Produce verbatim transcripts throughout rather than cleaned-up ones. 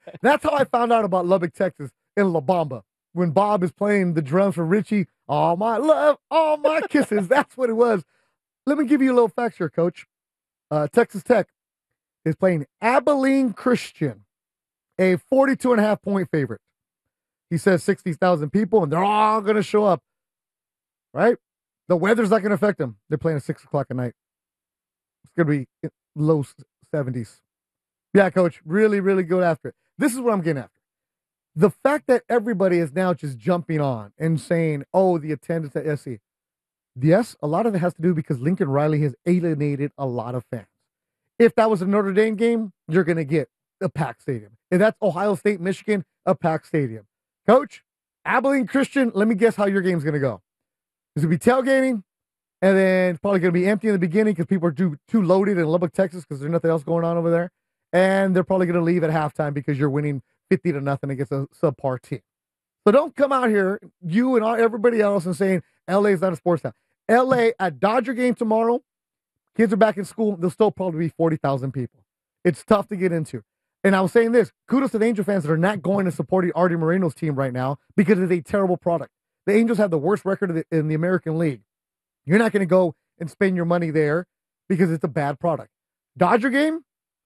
That's how I found out about Lubbock, Texas, in La Bamba. When Bob is playing the drums for Richie, all my love, all my kisses. That's what it was. Let me give you a little facts here, Coach. Uh, Texas Tech is playing Abilene Christian, a forty-two and a half point favorite. He says sixty thousand people, and they're all going to show up, right? The weather's not going to affect them. They're playing at six o'clock at night. It's going to be low seventies. Yeah, Coach, really, really go after it. This is what I'm getting after. The fact that everybody is now just jumping on and saying, oh, the attendance at S C. Yes, a lot of it has to do because Lincoln Riley has alienated a lot of fans. If that was a Notre Dame game, you're going to get a packed stadium. If that's Ohio State, Michigan, a packed stadium. Coach, Abilene Christian, let me guess how your game's going to go. It's going to be tailgating, and then it's probably going to be empty in the beginning because people are too, too loaded in Lubbock, Texas because there's nothing else going on over there. And they're probably going to leave at halftime because you're winning fifty to nothing against a subpar team. So don't come out here, you and all, everybody else, and saying L A is not a sports town. L A, at Dodger game tomorrow, kids are back in school, there'll still probably be forty thousand people. It's tough to get into. And I was saying this, kudos to the Angel fans that are not going to support Artie Moreno's team right now because it's a terrible product. The Angels have the worst record in the American League. You're not going to go and spend your money there because it's a bad product. Dodger game,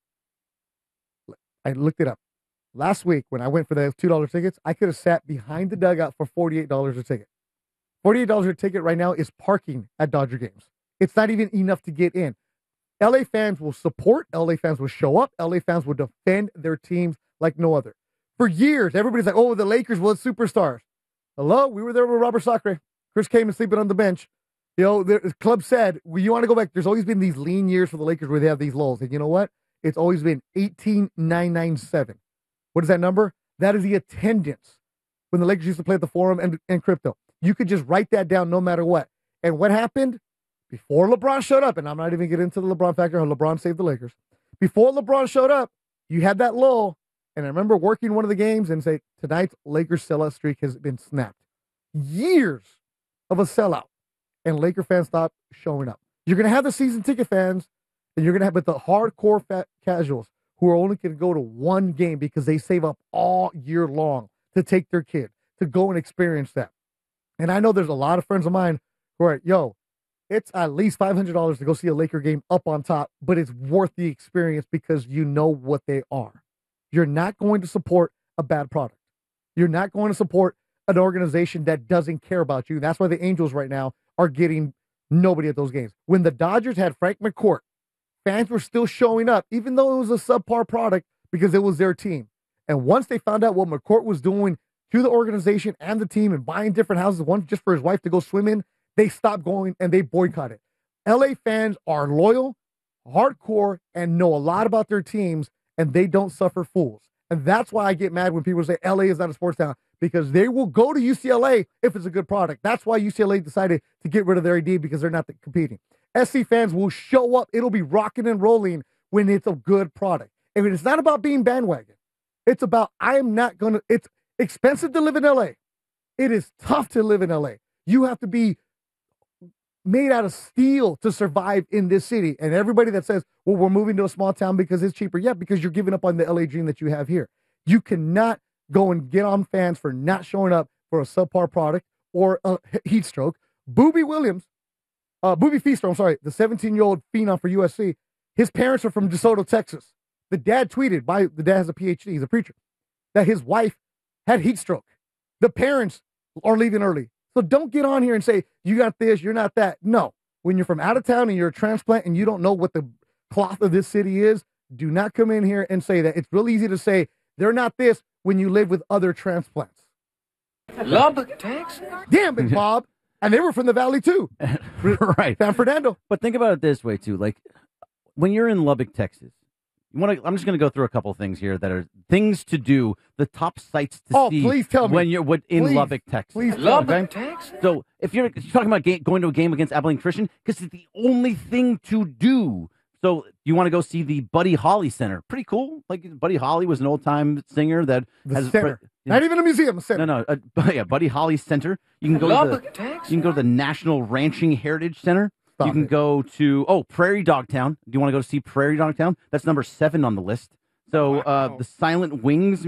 I looked it up. Last week, when I went for the two dollar tickets, I could have sat behind the dugout for forty-eight dollars a ticket. forty-eight dollars a ticket right now is parking at Dodger games. It's not even enough to get in. L A fans will support. L A fans will show up. L A fans will defend their teams like no other. For years, everybody's like, oh, the Lakers were superstars. Hello? We were there with Robert Sacre. Chris came and sleeping on the bench. You know, the club said, well, you want to go back? There's always been these lean years for the Lakers where they have these lulls. And you know what? It's always been eighteen nine ninety-seven. What is that number? That is the attendance when the Lakers used to play at the Forum and, and Crypto. You could just write that down no matter what. And what happened? Before LeBron showed up, and I'm not even getting into the LeBron factor, how LeBron saved the Lakers. Before LeBron showed up, you had that lull. And I remember working one of the games and say, tonight's Lakers sellout streak has been snapped. Years of a sellout. And Laker fans stopped showing up. You're going to have the season ticket fans, and you're going to have but the hardcore fat casuals who are only going to go to one game because they save up all year long to take their kid, to go and experience that. And I know there's a lot of friends of mine who are, yo, it's at least five hundred dollars to go see a Laker game up on top, but it's worth the experience because you know what they are. You're not going to support a bad product. You're not going to support an organization that doesn't care about you. That's why the Angels right now are getting nobody at those games. When the Dodgers had Frank McCourt, fans were still showing up, even though it was a subpar product because it was their team. And once they found out what McCourt was doing to the organization and the team and buying different houses, one just for his wife to go swim in, they stopped going and they boycotted. L A fans are loyal, hardcore, and know a lot about their teams, and they don't suffer fools. And that's why I get mad when people say L A is not a sports town, because they will go to U C L A if it's a good product. That's why U C L A decided to get rid of their A D, because they're not competing. S C fans will show up. It'll be rocking and rolling when it's a good product. And it's not about being bandwagon. It's about, I am not going to, it's expensive to live in L A. It is tough to live in L A. You have to be made out of steel to survive in this city. And everybody that says, well, we're moving to a small town because it's cheaper. Yeah, because you're giving up on the L A dream that you have here. You cannot go and get on fans for not showing up for a subpar product or a heat stroke. Boobie Williams, uh, Boobie Feaster, I'm sorry, the seventeen-year-old phenom for U S C, his parents are from DeSoto, Texas. The dad tweeted, by the dad has a P H D, he's a preacher, that his wife had heat stroke. The parents are leaving early. So don't get on here and say, you got this, you're not that. No. When you're from out of town and you're a transplant and you don't know what the cloth of this city is, do not come in here and say that. It's real easy to say they're not this when you live with other transplants. Lubbock, Texas? Damn it, Bob. And they were from the Valley, too. Right. San Fernando. But think about it this way, too. Like, when you're in Lubbock, Texas, you want to, I'm just going to go through a couple things here that are things to do, the top sites to oh, see please tell me. when you're what, in please, Lubbock, Texas. Please, Lubbock, Texas? So if you're, you're talking about game, going to a game against Abilene Christian, because it's the only thing to do. So you want to go see the Buddy Holly Center. Pretty cool. Like, Buddy Holly was an old-time singer that the has... Center. Not even a museum, a center. No, no. Uh, yeah, Buddy Holly Center. You can go Lubbock, to the, Texas? You can go to the National Ranching Heritage Center. Stop you can it. go to, oh, Prairie Dog Town. Do you want to go see Prairie Dog Town? That's number seven on the list. So uh, the Silent Wings